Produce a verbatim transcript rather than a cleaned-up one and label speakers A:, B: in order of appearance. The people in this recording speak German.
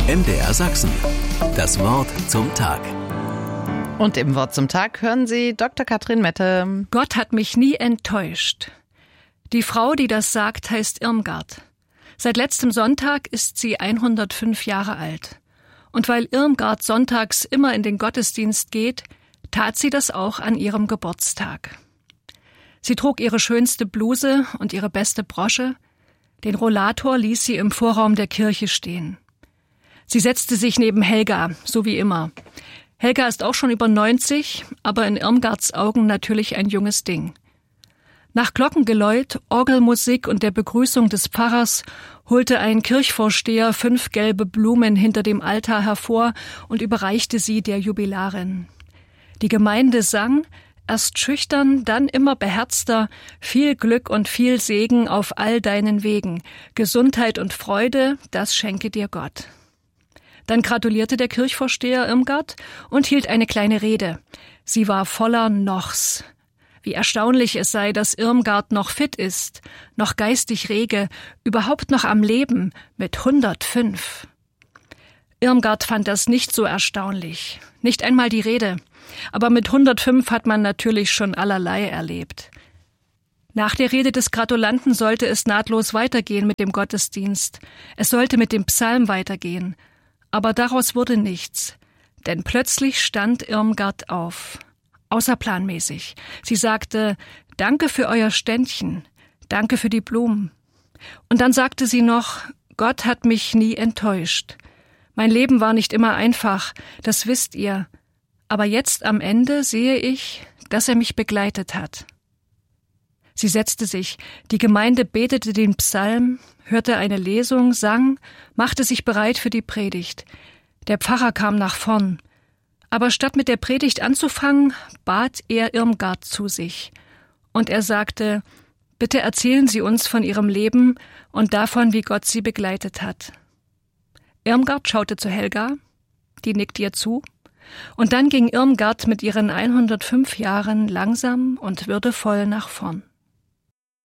A: M D R Sachsen. Das Wort zum Tag.
B: Und im Wort zum Tag hören Sie Doktor Katrin Mette.
C: Gott hat mich nie enttäuscht. Die Frau, die das sagt, heißt Irmgard. Seit letztem Sonntag ist sie hundertfünf Jahre alt. Und weil Irmgard sonntags immer in den Gottesdienst geht, tat sie das auch an ihrem Geburtstag. Sie trug ihre schönste Bluse und ihre beste Brosche. Den Rollator ließ sie im Vorraum der Kirche stehen. Sie setzte sich neben Helga, so wie immer. Helga ist auch schon über neunzig, aber in Irmgards Augen natürlich ein junges Ding. Nach Glockengeläut, Orgelmusik und der Begrüßung des Pfarrers holte ein Kirchvorsteher fünf gelbe Blumen hinter dem Altar hervor und überreichte sie der Jubilarin. Die Gemeinde sang, erst schüchtern, dann immer beherzter, viel Glück und viel Segen auf all deinen Wegen, Gesundheit und Freude, das schenke dir Gott. Dann gratulierte der Kirchvorsteher Irmgard und hielt eine kleine Rede. Sie war voller Nochs. Wie erstaunlich es sei, dass Irmgard noch fit ist, noch geistig rege, überhaupt noch am Leben, mit hundertfünf. Irmgard fand das nicht so erstaunlich, nicht einmal die Rede. Aber mit hundertfünf hat man natürlich schon allerlei erlebt. Nach der Rede des Gratulanten sollte es nahtlos weitergehen mit dem Gottesdienst. Es sollte mit dem Psalm weitergehen. Aber daraus wurde nichts, denn plötzlich stand Irmgard auf. Außerplanmäßig. Sie sagte, danke für euer Ständchen, danke für die Blumen. Und dann sagte sie noch, Gott hat mich nie enttäuscht. Mein Leben war nicht immer einfach, das wisst ihr. Aber jetzt am Ende sehe ich, dass er mich begleitet hat. Sie setzte sich, die Gemeinde betete den Psalm, hörte eine Lesung, sang, machte sich bereit für die Predigt. Der Pfarrer kam nach vorn. Aber statt mit der Predigt anzufangen, bat er Irmgard zu sich. Und er sagte, bitte erzählen Sie uns von Ihrem Leben und davon, wie Gott Sie begleitet hat. Irmgard schaute zu Helga, die nickte ihr zu. Und dann ging Irmgard mit ihren hundertfünf Jahren langsam und würdevoll nach vorn.